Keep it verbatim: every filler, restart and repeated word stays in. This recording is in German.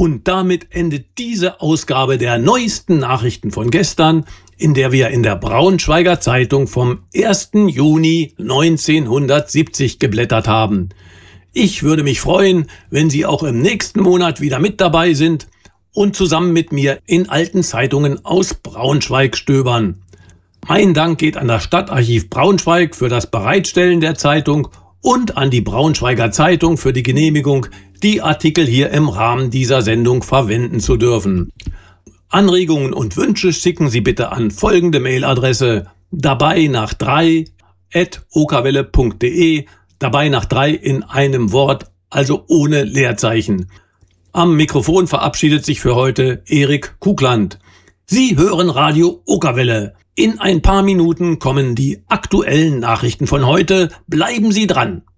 Und damit endet diese Ausgabe der neuesten Nachrichten von gestern, in der wir in der Braunschweiger Zeitung vom ersten Juni neunzehnhundertsiebzig geblättert haben. Ich würde mich freuen, wenn Sie auch im nächsten Monat wieder mit dabei sind und zusammen mit mir in alten Zeitungen aus Braunschweig stöbern. Mein Dank geht an das Stadtarchiv Braunschweig für das Bereitstellen der Zeitung und an die Braunschweiger Zeitung für die Genehmigung, die Artikel hier im Rahmen dieser Sendung verwenden zu dürfen. Anregungen und Wünsche schicken Sie bitte an folgende Mailadresse: dabei nach drei at okawelle punkt de, dabei nach drei in einem Wort, also ohne Leerzeichen. Am Mikrofon verabschiedet sich für heute Erik Kugland. Sie hören Radio Okawelle. In ein paar Minuten kommen die aktuellen Nachrichten von heute. Bleiben Sie dran.